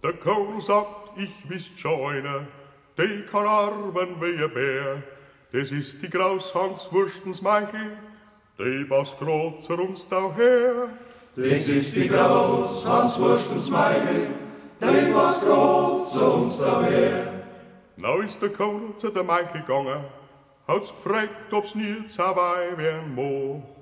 Der Kohl sagt, ich wisst schon eine, die kann arben wie ein Bär. Das ist die Graus Hans Wurstens Meichel, die passt grad zu uns daher. Das ist die Graus Hans Wurstens Meichel, die passt grad zu uns daher. Now ist der Kohl zu der Meichel gegangen, hat's gefragt, ob's nie dabei werden mag.